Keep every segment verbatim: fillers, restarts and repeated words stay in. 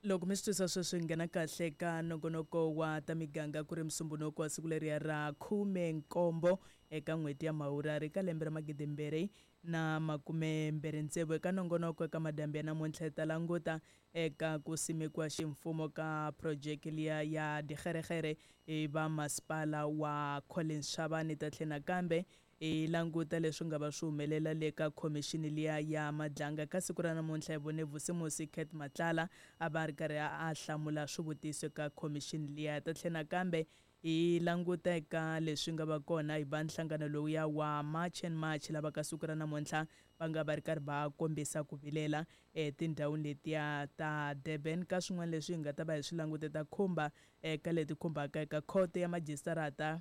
loko mi swi twisa sweswi nghena kahle ka nongonoko wa ta miganga ku ri musumbunuko wa siku leriya ra khume nkombo eka n'hweti ya Mhawurari ka lembe ra magidimbirhi na makume mbirhi ntsevu eka nongonoko eka madambi ya namuntlha hi ta languta eka ku simekiwa ximfumo ka projeke liya ya dikgeregere hi va masipala wa Collins Shabane ta tlhela kambe e languta leswi nga va swi humelela le ka commission liya ya madlanga ka siku ra namuntlha hi vone Vusimusi Kate Matlala a va ri karhi a hlamula swivutiso ka commission liya ta tlhela kambe hi languta eka leswi nga va kona hi va nhlangano lowu ya wa March and March lava ka siku ra namuntlha va nga va ri karhi va kombisa ku vilela etindhawini letiya ta Durban ka swin'wana leswi hi nga ta va hi swi langute ta khumba eka leti khumbaka eka khoto ya majistarata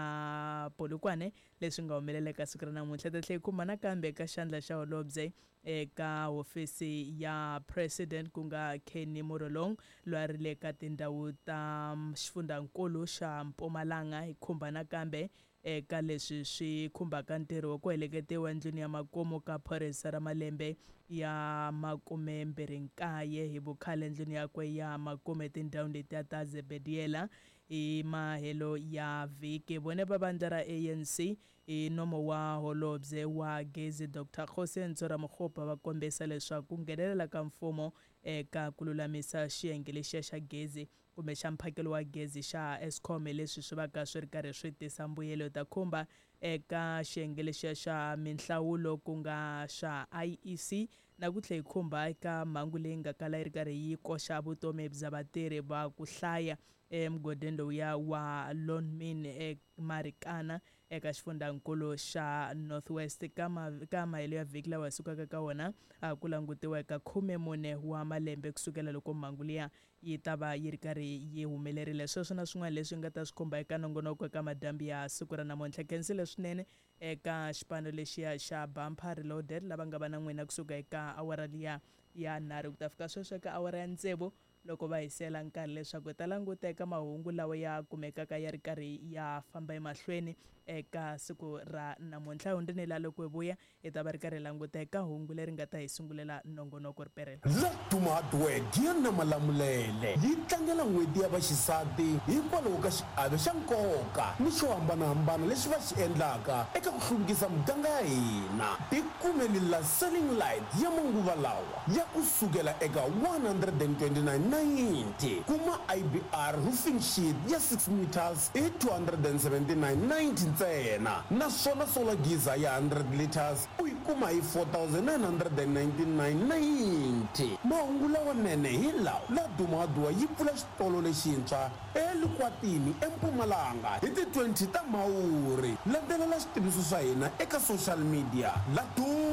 ya Polokwane leswi nga humelela eka siku ra namuntlha ta tlhela khumba nakambe eka xandla xa holobye eka hofisi ya president ku nga Kenny Morolong loyi a ri le ka tindhawu ta xifundzankulu xa Mpumalanga hi khumba nakambe eka leswi swi khumbaka ntirho wa ku heleketiwa endlwini ya makumu ka phorisa ra malembe ya makume mbirhi nkaye hi vukhale endlwini yakwe ya makume tindhawini letiya ta Zebediela hi mahelo ya vhiki vone va vandla ra A N C hi nomo wa holobye wa gezi Doctor Jose Ntsora Mokgopa va kombisa leswaku nghenelela ka mfumo eka ku lulamisa xiyenge lexiya xa gezi kumbe xa mphakelo wa gezi xa Eskom leswi swi va ka swi ri karhi swi tisa mbuyelo ta khumba eka xiyenge lexiya xa minhlawulo ku nga xa I E C na ku tlhela khumba eka mhangu leyi nga kala yi ri karhi yi koxa vutomi bya vatirhi va ku hlaya emugodini lowuya wa Lonmin eMarikana eka xifundzankulu xa Northwest ka ka mahelo ya vhiki lawa hi sukaka ka wona a ku langutiwa eka khume mune wa malembe kusukela loko mhangu liya yi ta va yi ri karhi yi humelerile sweswo na swin'wana leswi nga ta swi khumba eka nongonoko eka madambi ya siku ra namuntlha khensile swinene eka xipano lexiya xa Bumper Reloaded lava nga va na n'wina kusuka eka awara liya ya nharhu ku ta fika sweswo eka awara ya ntsevu loko va hisela nkarhi leswaku hi ta languta eka mahungu lawa ya kumekaka ya ri karhi ya famba emahlweni eka siku ra namuntlha hundeni la loko hi vuya hi ta va ri karhi languta eka hungu leri nga ta hi sungulela nongonoko riperela la tumadwe na malamulele yi tlangela n'hweti ya vaxisati hikwalaho ka xiave xa nkoka ni xo hambanahambana leswi va xi endlaka eka ku hluvukisa muganga ya hina tikumeli la selling light ya manguva lawa ya kusukela eka one hundred twenty-nine ninety kuma I B R roofing sheet ya six meters hi two hundred seventy-nine ninety ntsena naswona solar geyser ya one hundred liters u yi kuma hi four thousand nine hundred ninety-nine ninety mahungu lawanene hi lawa la dumadua yi pfula xitolo lexintshwa eLukwatini eMpumalanga hi ti twenty ta Mhawuri landzelela switiviso swa hina eka social media la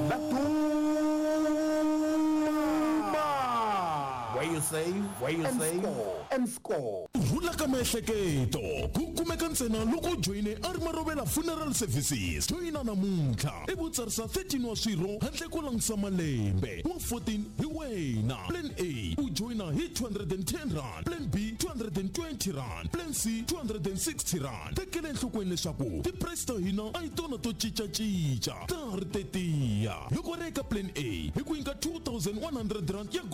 where you say where you say and score rhula ka miehleketo ku kumeka ntsena loko joyine Arimarovela Funeral Services joyina namuntlha ivutsarisa thirteen wa swirho handle ko langisa malembe wa fourteen hi wena plan A u joyina hi two hundred ten rand plan B two hundred twenty rand plan C two hundred sixty rand tekela enhlokweni leswaku ti-price ta hina a hi tona to cincacinca ta ri tetiya loko ri eka plan A hi ku nyika two thousand one hundred rand ya